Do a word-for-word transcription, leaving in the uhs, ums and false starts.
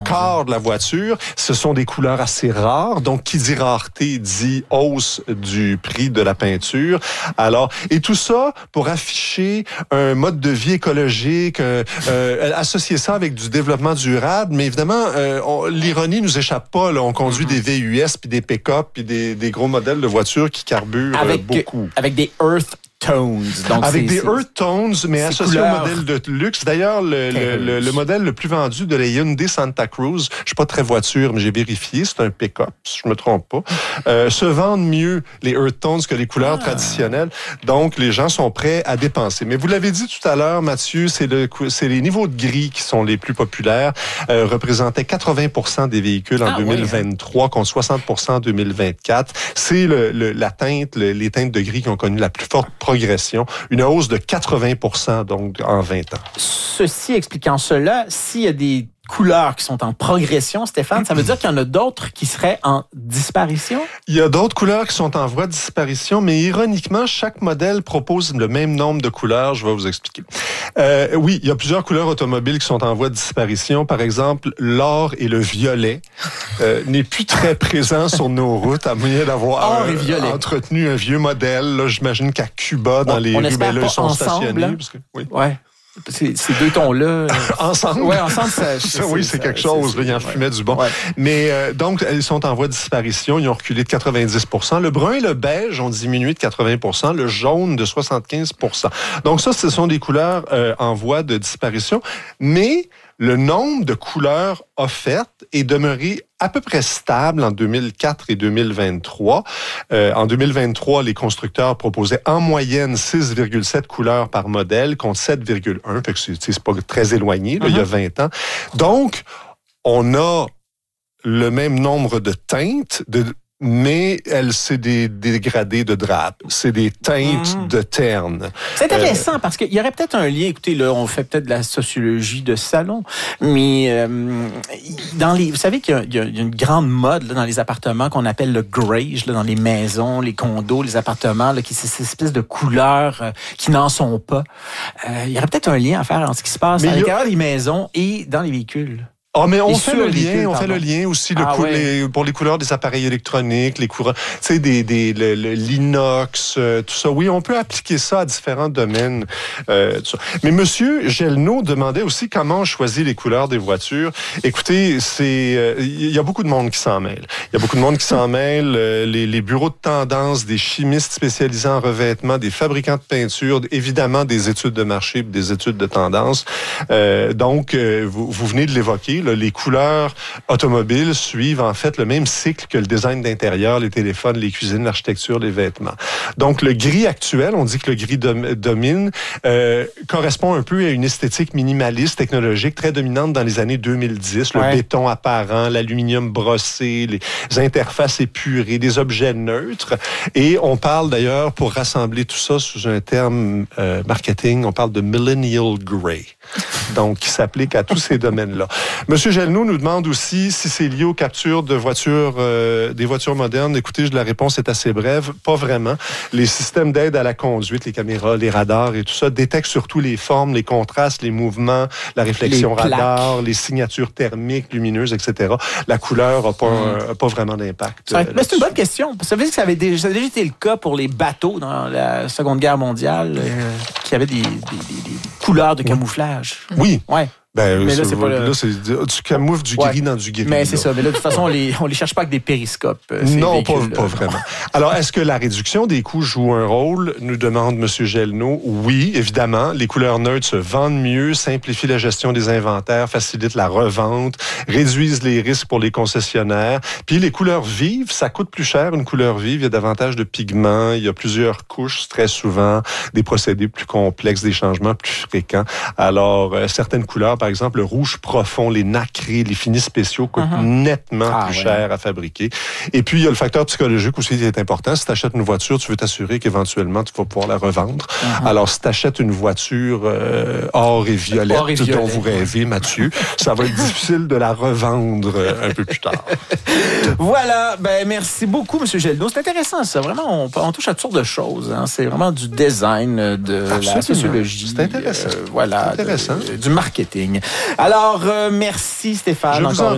quart de la voiture. Ce sont des couleurs assez rares. Donc, qui dit rareté dit hausse du prix de la peinture. Alors, et tout ça pour afficher un mode de vie écologique, euh, euh, associer ça avec du développement durable. Mais évidemment, euh, on, l'ironie nous échappe pas. Là. On conduit mm-hmm. des V U S, puis des pick-up, puis des, des gros modèles de voitures qui carburent avec, euh, beaucoup. Avec des Earth Tones. Donc avec c'est, des c'est, Earth Tones, mais associés au modèle de luxe. D'ailleurs, le, le, le, le modèle le plus vendu de la Hyundai Santa Cruz, je suis pas très voiture, mais j'ai vérifié, c'est un pick-up, si je me trompe pas, euh, se vendent mieux les Earth Tones que les couleurs ah. traditionnelles. Donc, les gens sont prêts à dépenser. Mais vous l'avez dit tout à l'heure, Mathieu, c'est, le, c'est les niveaux de gris qui sont les plus populaires, euh, représentaient quatre-vingts pour cent des véhicules en ah, deux mille vingt-trois, oui. contre soixante pour cent en deux mille vingt-quatre. C'est le, le, la teinte, le, les teintes de gris qui ont connu la plus forte progression. Une hausse de quatre-vingts pour cent donc en vingt ans. Ceci expliquant cela, s'il y a des couleurs qui sont en progression, Stéphane, ça veut dire qu'il y en a d'autres qui seraient en disparition? Il y a d'autres couleurs qui sont en voie de disparition, mais ironiquement, chaque modèle propose le même nombre de couleurs. Je vais vous expliquer. Euh, oui, il y a plusieurs couleurs automobiles qui sont en voie de disparition. Par exemple, l'or et le violet euh, n'est plus très présent sur nos routes, à moins d'avoir euh, entretenu un vieux modèle. Là, j'imagine qu'à Cuba, dans on, les on rues, ben là, ils sont ensemble, stationnés. Hein? Parce que, oui. Ouais. Ces, ces deux tons-là. ensemble? Oui, ensemble, ça, ça, oui, c'est, c'est quelque ça, chose. C'est, là, il en fumait ouais. du bon. Ouais. Mais euh, donc, ils sont en voie de disparition. Ils ont reculé de quatre-vingt-dix pour cent. Le brun et le beige ont diminué de quatre-vingts pour cent. Le jaune de soixante-quinze pour cent. Donc ça, ce sont des couleurs euh, en voie de disparition. Mais le nombre de couleurs offertes est demeuré à peu près stable en deux mille quatre et deux mille vingt-trois. Euh, en deux mille vingt-trois, les constructeurs proposaient en moyenne six virgule sept couleurs par modèle contre sept virgule un. Fait que c'est, c'est pas très éloigné, là, uh-huh. il y a vingt ans. Donc, on a le même nombre de teintes, de mais elle, c'est des, des dégradés de drap. C'est des teintes mmh. de terne. C'est intéressant euh, parce qu'il y aurait peut-être un lien. Écoutez, là, on fait peut-être de la sociologie de salon, mais euh, dans les, vous savez qu'il y a, il y a une grande mode là, dans les appartements qu'on appelle le greige, là, dans les maisons, les condos, les appartements, là, qui c'est cette espèce de couleurs euh, qui n'en sont pas. Euh, il y aurait peut-être un lien à faire entre ce qui se passe mais à l'intérieur a... des maisons et dans les véhicules. Ah, oh, mais on Et fait le lien, on fait le lien aussi le ah, cou- ouais. les, pour les couleurs des appareils électroniques, les couleurs, tu sais, des, des, le, le, l'inox, euh, tout ça. Oui, on peut appliquer ça à différents domaines. Euh, tout ça. Mais Monsieur Gelneau demandait aussi comment on choisit les couleurs des voitures. Écoutez, c'est, il euh, y a beaucoup de monde qui s'en mêle. Il y a beaucoup de monde qui s'en mêle. Euh, les, les bureaux de tendance, des chimistes spécialisés en revêtement, des fabricants de peinture, évidemment des études de marché, des études de tendance. Euh, donc, euh, vous, vous venez de l'évoquer. Là, les couleurs automobiles suivent en fait le même cycle que le design d'intérieur, les téléphones, les cuisines, l'architecture, les vêtements. Donc le gris actuel, on dit que le gris dom- domine, euh, correspond un peu à une esthétique minimaliste technologique très dominante dans les années deux mille dix. Le ouais. béton apparent, l'aluminium brossé, les interfaces épurées, des objets neutres. Et on parle d'ailleurs, pour rassembler tout ça sous un terme euh, marketing, on parle de millennial grey. Donc, qui s'applique à tous ces domaines-là. Monsieur Gelneau nous demande aussi si c'est lié aux captures de voitures, euh, des voitures modernes. Écoutez, la réponse est assez brève. Pas vraiment. Les systèmes d'aide à la conduite, les caméras, les radars et tout ça détectent surtout les formes, les contrastes, les mouvements, la réflexion les radar, les signatures thermiques, lumineuses, et cetera. La couleur n'a pas, mmh. pas vraiment d'impact. C'est, euh, mais c'est une bonne question. Ça veut dire que ça avait déjà, ça avait déjà été le cas pour les bateaux dans la Seconde Guerre mondiale, euh, qui avaient des, des, des, des couleurs de camouflage. Oui. Ouais. Ben, mais là, c'est, c'est, pas le... là, c'est tu camoufles du gris ouais. dans du gris. Mais c'est là. ça. Mais là, de toute façon, on les, on les cherche pas avec des périscopes. Non, pas, pas vraiment. Alors, est-ce que la réduction des coûts joue un rôle? Nous demande M. Gelneau. Oui, évidemment. Les couleurs neutres se vendent mieux, simplifient la gestion des inventaires, facilitent la revente, réduisent les risques pour les concessionnaires. Puis les couleurs vives, ça coûte plus cher. Une couleur vive, il y a davantage de pigments, il y a plusieurs couches très souvent, des procédés plus complexes, des changements plus fréquents. Alors, euh, certaines couleurs, par exemple, le rouge profond, les nacrés, les finis spéciaux coûtent uh-huh. nettement ah, plus ouais. cher à fabriquer. Et puis, il y a le facteur psychologique aussi qui est important. Si tu achètes une voiture, tu veux t'assurer qu'éventuellement, tu vas pouvoir la revendre. Uh-huh. Alors, si tu achètes une voiture euh, or et violette, or et violet, dont vous rêvez, Mathieu, ça va être difficile de la revendre euh, un peu plus tard. Voilà. Ben, merci beaucoup, M. Gelneau. C'est intéressant, ça. Vraiment, on, on touche à toutes sortes de choses. Hein. C'est vraiment du design, de Absolument. la sociologie. C'est intéressant. Euh, voilà. C'est intéressant. De, du marketing. Alors, euh, merci Stéphane. Je vous en